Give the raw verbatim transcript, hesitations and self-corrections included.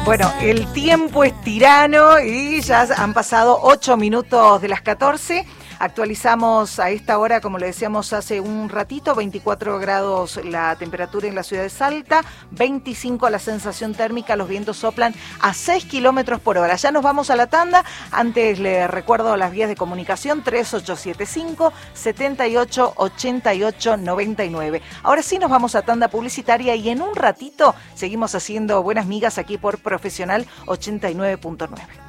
Bueno, el tiempo es tirano y ya han pasado ocho minutos de las catorce. Actualizamos a esta hora, como le decíamos hace un ratito, veinticuatro grados la temperatura en la ciudad de Salta, veinticinco la sensación térmica, los vientos soplan a seis kilómetros por hora. Ya nos vamos a la tanda. Antes le recuerdo las vías de comunicación, tres ocho siete cinco, siete ocho, ocho ocho nueve nueve. Ahora sí nos vamos a tanda publicitaria y en un ratito seguimos haciendo buenas migas aquí por Profesional ochenta y nueve punto nueve.